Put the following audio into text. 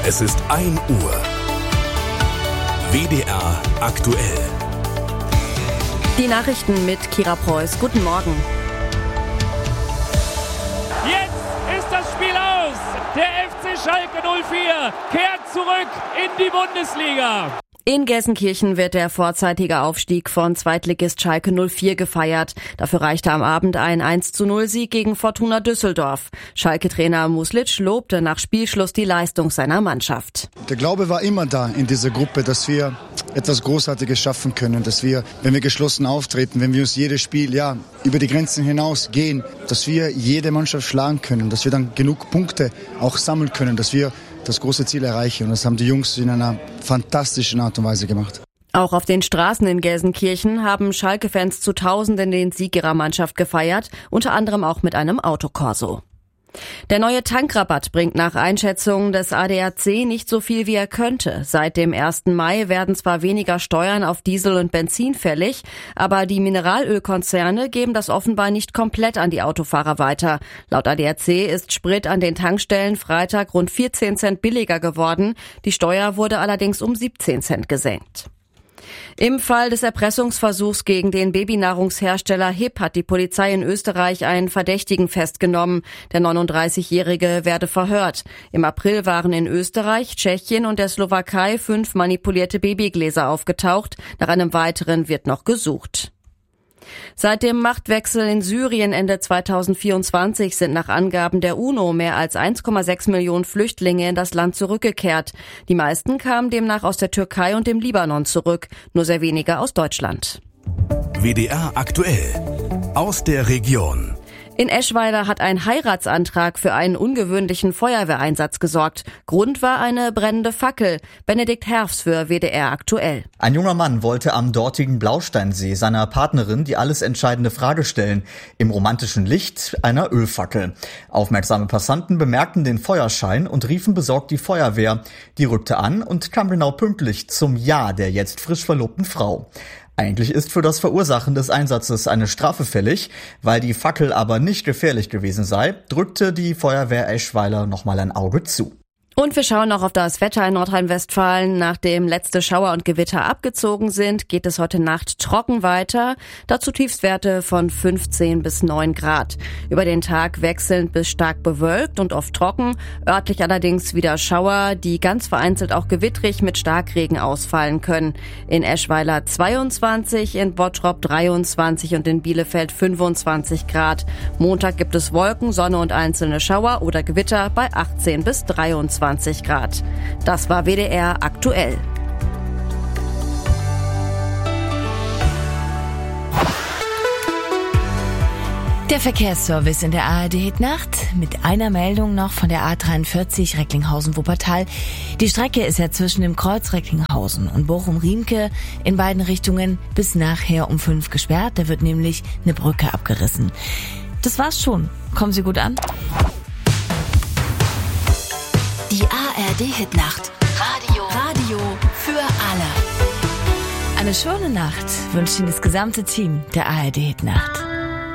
Es ist 1 Uhr. WDR aktuell. Die Nachrichten mit Kira Preuß. Guten Morgen. Jetzt ist das Spiel aus. Der FC Schalke 04 kehrt zurück in die Bundesliga. In Gelsenkirchen wird der vorzeitige Aufstieg von Zweitligist Schalke 04 gefeiert. Dafür reichte am Abend ein 1:0-Sieg gegen Fortuna Düsseldorf. Schalke-Trainer Muslic lobte nach Spielschluss die Leistung seiner Mannschaft. Der Glaube war immer da in dieser Gruppe, dass wir etwas Großartiges schaffen können, dass wir, wenn wir geschlossen auftreten, wenn wir uns jedes Spiel über die Grenzen hinaus gehen, dass wir jede Mannschaft schlagen können, dass wir dann genug Punkte auch sammeln können, dass wir das große Ziel erreichen. Und das haben die Jungs in einer fantastischen Art und Weise gemacht. Auch auf den Straßen in Gelsenkirchen haben Schalke-Fans zu Tausenden den Sieg ihrer Mannschaft gefeiert, unter anderem auch mit einem Autokorso. Der neue Tankrabatt bringt nach Einschätzung des ADAC nicht so viel, wie er könnte. Seit dem 1. Mai werden zwar weniger Steuern auf Diesel und Benzin fällig, aber die Mineralölkonzerne geben das offenbar nicht komplett an die Autofahrer weiter. Laut ADAC ist Sprit an den Tankstellen Freitag rund 14 Cent billiger geworden. Die Steuer wurde allerdings um 17 Cent gesenkt. Im Fall des Erpressungsversuchs gegen den Babynahrungshersteller HIP hat die Polizei in Österreich einen Verdächtigen festgenommen. Der 39-Jährige werde verhört. Im April waren in Österreich, Tschechien und der Slowakei 5 manipulierte Babygläser aufgetaucht. Nach einem weiteren wird noch gesucht. Seit dem Machtwechsel in Syrien Ende 2024 sind nach Angaben der UNO mehr als 1,6 Millionen Flüchtlinge in das Land zurückgekehrt. Die meisten kamen demnach aus der Türkei und dem Libanon zurück, nur sehr wenige aus Deutschland. WDR aktuell. Aus der Region. In Eschweiler hat ein Heiratsantrag für einen ungewöhnlichen Feuerwehreinsatz gesorgt. Grund war eine brennende Fackel. Benedikt Herfs für WDR aktuell. Ein junger Mann wollte am dortigen Blausteinsee seiner Partnerin die alles entscheidende Frage stellen, im romantischen Licht einer Ölfackel. Aufmerksame Passanten bemerkten den Feuerschein und riefen besorgt die Feuerwehr. Die rückte an und kam genau pünktlich zum Ja der jetzt frisch verlobten Frau. Eigentlich ist für das Verursachen des Einsatzes eine Strafe fällig. Weil die Fackel aber nicht gefährlich gewesen sei, drückte die Feuerwehr Eschweiler nochmal ein Auge zu. Und wir schauen noch auf das Wetter in Nordrhein-Westfalen. Nachdem letzte Schauer und Gewitter abgezogen sind, geht es heute Nacht trocken weiter. Dazu Tiefstwerte von 15 bis 9 Grad. Über den Tag wechselnd bis stark bewölkt und oft trocken. Örtlich allerdings wieder Schauer, die ganz vereinzelt auch gewittrig mit Starkregen ausfallen können. In Eschweiler 22, in Bottrop 23 und in Bielefeld 25 Grad. Montag gibt es Wolken, Sonne und einzelne Schauer oder Gewitter bei 18 bis 23 Grad. Das war WDR aktuell. Der Verkehrsservice in der ARD-Nacht mit einer Meldung noch von der A43 Recklinghausen-Wuppertal. Die Strecke ist ja zwischen dem Kreuz Recklinghausen und Bochum-Riemke in beiden Richtungen bis nachher um 5 gesperrt. Da wird nämlich eine Brücke abgerissen. Das war's schon. Kommen Sie gut an? Die ARD-Hitnacht. Radio für alle. Eine schöne Nacht wünscht Ihnen das gesamte Team der ARD-Hitnacht.